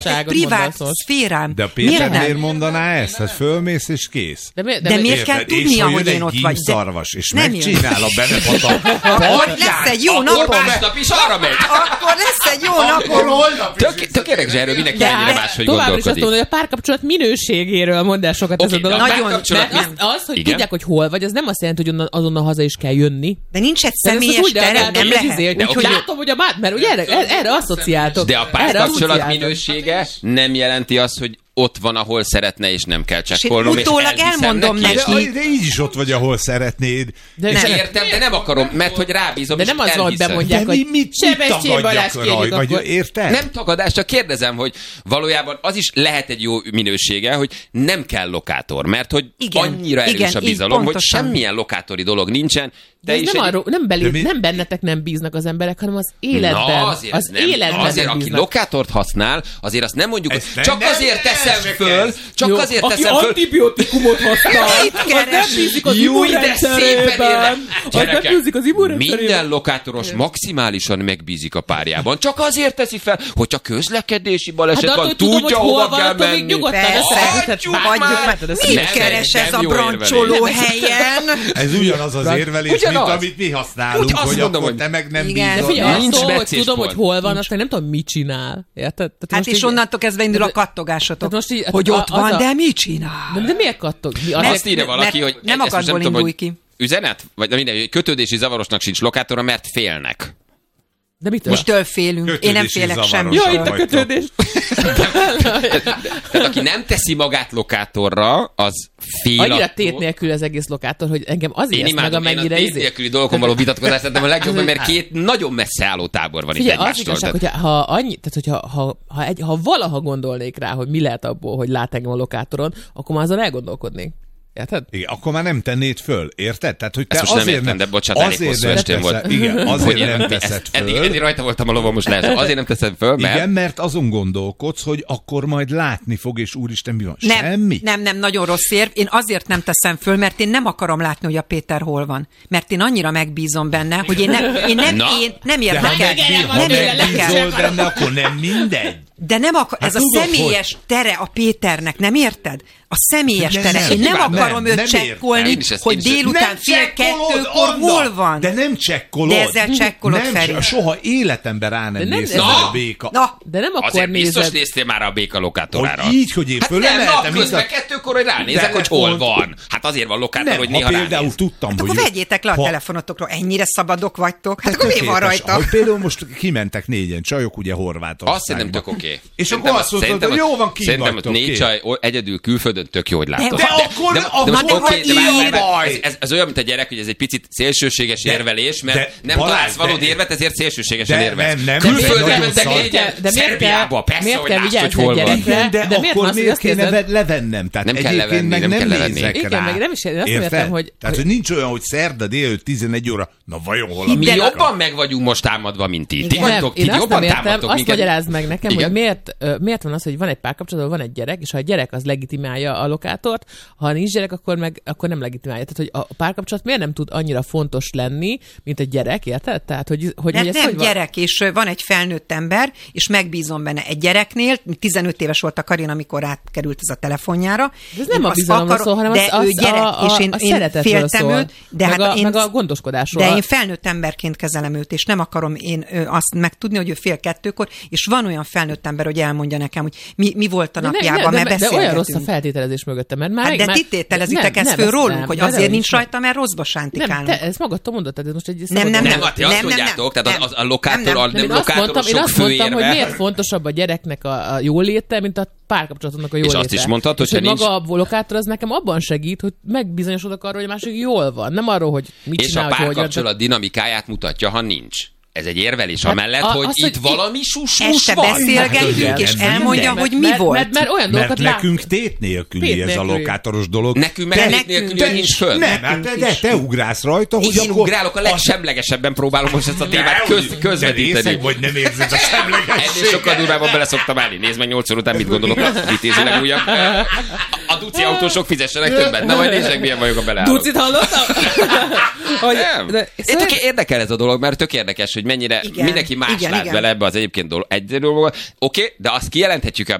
privát szférám. De a Péter miért mondaná ezt? Hát fölmész és kész. De miért kell tudnia, hogy én ott vagy? Szarvas, és megcsinál a Benefata. Akkor lesz egy jó napom. Másnap is arra megy. Akkor lesz egy jó napom. Tök érdekes, erről mindenki ennyire máshogy továbbra is azt gondolkodik. mondom, hogy a párkapcsolat minőségéről mondd el sokat ez a dolog. Az, hogy tudják, hogy hol vagy, az nem azt jelenti, hogy azonnal haza is kell jönni. De nincs egy személyes terem, nem lehet. Úgyhogy látom, hogy mert ugye erre asszociáltok. De a párkapcsolat minősége nem jelenti azt, hogy ott van, ahol szeretne, és nem kell csekkolnom. És utólag elmondom neki. De így is ott vagy, ahol szeretnéd. És értem, de nem akarom, mert hogy rábízom, de és nem az van, hogy bemondják, hogy mit tagadjak rajta, vagy érted? Nem tagadás, csak kérdezem, hogy valójában az is lehet egy jó minősége, hogy nem kell lokátor, mert hogy annyira erős a bizalom, hogy semmilyen lokátori dolog nincsen. De ez nem bennetek nem bíznak az emberek, hanem az életben. Az életben azért aki lokátort használ, azért azt nem mondjuk, hogy csak azért teszem föl, csak azért teszem föl. Aki antibiotikumot használ, az nem bízik az immunrendszerében. Minden lokátoros maximálisan megbízik a párjában. Csak azért teszi fel, hogyha közlekedési baleset van, tudja, hova kell menni. Mit keres ez a brancsoló helyen? Ez ugyanaz az érvelés, mint amit mi használunk, hogy akkor te meg nem bízol. Tudom, hogy hol van, aztán nem tudom, mit csinál. Érted? Hát és onnantól kezdve indul a kattogásotok, hogy ott van, de mit csinál? De miért kattog? Azt írja valaki, hogy nem akadból indulj ki. Üzenet? Vagy minden, kötődési zavarosnak sincs lokátora, mert félnek. De mitől? Mitől félünk? Én nem félek semmi. Jó, itt a kötődés. Tehát aki nem teszi magát lokátorra, az fél. Annyira tét nélkül az egész lokátor, hogy engem azért ezt meg amennyire én a tét nélküli dolgokon való vitatkozás szerintem a legjobb, mert két nagyon messze álló tábor van itt egymástól. Figyelj, ha valaha gondolnék rá, hogy mi lehet abból, hogy lát engem a lokátoron, akkor már azon elgondolkodnék. Érted? Igen, akkor már nem tennéd föl, érted? Tehát, hogy te ezt most azért nem értem, de bocsánat, elég hosszú estén volt. Igen, azért nem teszed föl. Eddig rajta voltam a lovon, most lehet. Azért nem teszed föl, mert... Igen, mert azon gondolkodsz, hogy akkor majd látni fog, és úristen, mi van? Semmi? Nem, nagyon rossz érv. Én azért nem teszem föl, mert én nem akarom látni, hogy a Péter hol van. Mert én annyira megbízom benne, hogy én nem érdekel. Ha megbízol benne, akkor nem mindegy. De nem ez a személyes tere a Péternek, nem érted? A személyes tere. Én nem akarom őt csekkolni, hogy délután 1:30 hol van. De nem csekkolod. De ezzel csekkolod, Feri. Soha életemben rá nem néztem a béka. De nem akkor azért nézed. biztos néztél már a béka lokátorára. Hogy így, hogy én fölemeltem. Közben 2-kor, hogy ránézek, hogy hol van. Hát azért van lokátor, hogy néha ránéz. Például tudtam, hogy... Akkor vegyétek le a telefonotokról. Ennyire szabadok vagytok. Hát akkor mi van rajta? Például most kimentek 4-en csajok, ugye Horvátországba. Azt szerintem tök oké. És akkor azt mondtad, hogy jó van, szerintem ott 4 csaj egyedül külföldön tök jó, hogy látod. De akkor ez olyan, mint a gyerek, hogy ez egy picit szélsőséges érvelés, mert nem találsz valód érvet, ezért szélsőségesen érvelsz. Külföldre mentek 4-en, Szerbiába, persze, hogy lásd, hogy hol van. De akkor miért kéne levennem? Nem kell levenni, nem kell levenni. Igen, meg nem is értem, hogy... Tehát, hogy nincs olyan, hogy szerda délőtt 11 óra, na vajon hol a... Mi jobban meg vagyunk most támadva, mint ti. Ti vagytok, ti jobban támadtok minket. Azt magyarázd meg nekem, hogy miért van az, hogy van egy párkapcsolatban, van egy gyerek, és ha a gyerek az legitimálja a lokátort, ha nincs gyerek, akkor nem legitimálja. Tehát, hogy a párkapcsolat miért nem tud annyira fontos lenni, mint egy gyerek, érted? Tehát, hogy nem gyerek, és van egy felnőtt ember, és megbízom benne egy gyereknél, 15 éves volt a Karina, amikor átkerült ez a telefonjára. Ez nem a bizalomról szól, hanem a szeretetről szól, meg a gondoskodásról. De én felnőtt emberként kezelem őt, és nem akarom én azt megtudni, hogy ő 1:30, és van olyan felnőtt ember, hogy elmondja nekem, hogy mi volt a napjában, mert beszélgetünk. De olyan rossz a feltételezés mögötte, mert már... De ti tételezitek ezt föl rólunk, hogy azért nincs rajta, mert rosszba sántikálunk. Nem, te ezt magadtól mondod, tehát ez most egy... Nem, ti azt mondjátok, tehát a lokátorosok főérve... Én azt mondtam, hogy miért fontosabb a gyereknek a jóléte, mint a párkapcsolatnak a jóléte. És azt is mondtad, hogy maga a lokátor az nekem abban segít, hogy megbizonyosodok arról, hogy a másik jól van. Nem arról, hogy mit csinál, és a párkapcsolat dinamikáját mutatja, ha nincs. Ez egy érvelés amellett, hogy itt valami susmus van. Beszélgetünk, és elmondja, hogy mi volt. Mert olyan dolgokat nekünk tét nélküli ez a lokátoros dolog. Nekünk meg tét nélküli nincs föl. Nem, de te ugrász rajta, hogy én ugrálok, a legsemlegesebben próbálom most ezt a témát közvetíteni. De vagy nem érzed a semlegességet. Ennél sokkal durvában bele szoktam állni. Nézd meg 8 után, mit gondolok a vitézileg újak. A duci autósok fizessenek többet. Na majd nézzek, milyen vagyok a beleállok. Ducit hallottam? Érdekel ez a dolog, mert tök érdekes, hogy mennyire mindenki más lát bele ebbe az egyébként egy dologba. Oké, de azt kijelenthetjük